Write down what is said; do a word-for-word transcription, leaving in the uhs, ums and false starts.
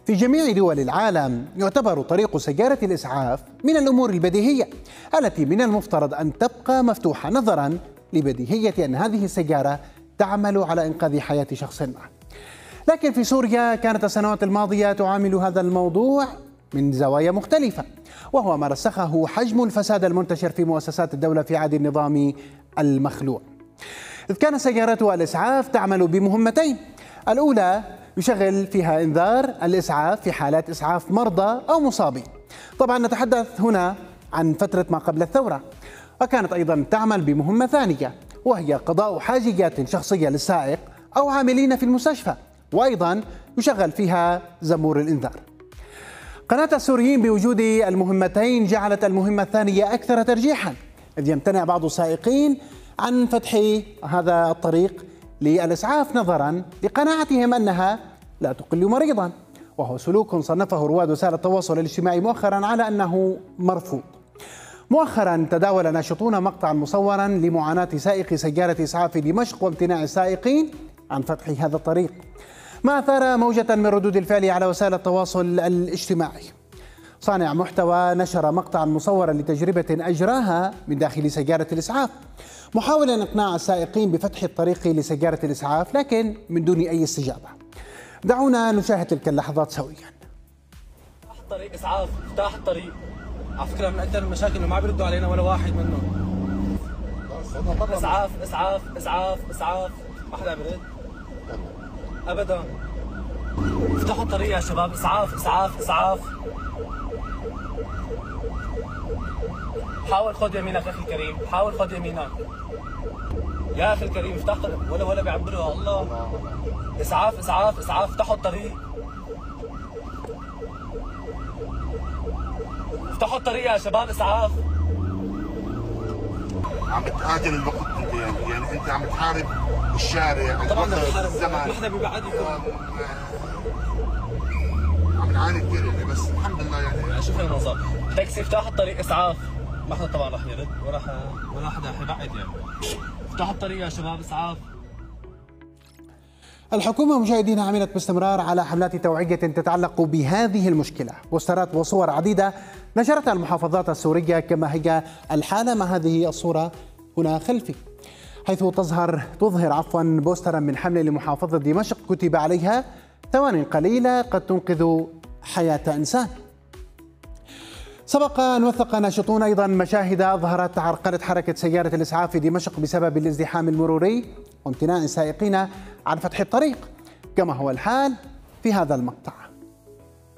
في جميع دول العالم يعتبر طريق سيارة الإسعاف من الأمور البديهية التي من المفترض أن تبقى مفتوحة نظرا لبديهية أن هذه السيارة تعمل على إنقاذ حياة شخص ما. لكن في سوريا كانت السنوات الماضية تعامل هذا الموضوع من زوايا مختلفة، وهو ما رسخه حجم الفساد المنتشر في مؤسسات الدولة في عهد النظام المخلوع، إذ كانت سيارات الإسعاف تعمل بمهمتين: الأولى يشغل فيها إنذار الإسعاف في حالات إسعاف مرضى أو مصابين. طبعا نتحدث هنا عن فترة ما قبل الثورة. وكانت أيضا تعمل بمهمة ثانية، وهي قضاء حاجيات شخصية للسائق أو عاملين في المستشفى، وأيضا يشغل فيها زمور الإنذار. قناة السوريين بوجود المهمتين جعلت المهمة الثانية أكثر ترجيحا، إذ يمتنع بعض السائقين عن فتح هذا الطريق للإسعاف نظرا لقناعتهم أنها لا تقل مريضا، وهو سلوك صنفه رواد وسائل التواصل الاجتماعي مؤخرا على أنه مرفوض. مؤخرا تداول ناشطون مقطعا مصورا لمعاناة سائق سيارة إسعاف دمشق وامتناع السائقين عن فتح هذا الطريق، ما أثار موجة من ردود الفعل على وسائل التواصل الاجتماعي. صانع محتوى نشر مقطعا مصورا لتجربة أجراها من داخل سيارة الإسعاف، محاولا إقناع السائقين بفتح الطريق لسيارة الإسعاف لكن من دون أي استجابة. دعونا نشاهد تلك اللحظات سويا. افتح الطريق إسعاف، افتح الطريق. على فكرة من أكثر المشاكل إنه ما بيردوا علينا ولا واحد منهم. إسعاف إسعاف إسعاف إسعاف، ما حدا بيرد أبدا. افتحوا الطريق يا شباب، إسعاف إسعاف إسعاف. حاول خذ يمينك يا أخي الكريم، حاول خذ يمينك يا أخي الكريم. افتح ولا ولا بيعبروا الله. إسعاف إسعاف إسعاف، افتحوا الطريق، افتحوا الطريق يا شباب. إسعاف. عم بتقاتل الوقت انت، يعني يعني انت عم تحارب الشارع. طبعا بدنا نحارب، ما حدا بيبعدكم. عم نعاني كثير يعني، بس الحمد لله يعني. شوف المنظر، تاكسي افتح الطريق إسعاف. ما حدا طبعا رح يرد ولا ولا حدا حيبعد يعني. افتحوا الطريق يا شباب. إسعاف. الحكومة مشاهدينا عملت باستمرار على حملات توعية تتعلق بهذه المشكلة، بوسترات وصور عديدة نشرتها المحافظات السورية كما هي الحالة مع هذه الصورة هنا خلفي، حيث تظهر تظهر عفوا بوسترا من حملة لمحافظة دمشق كتب عليها: ثواني قليلة قد تنقذ حياة إنسان. سبق أن وثق ناشطون أيضا مشاهد أظهرت عرقلة حركة سيارة الإسعاف في دمشق بسبب الازدحام المروري وامتناع السائقين عن فتح الطريق، كما هو الحال في هذا المقطع.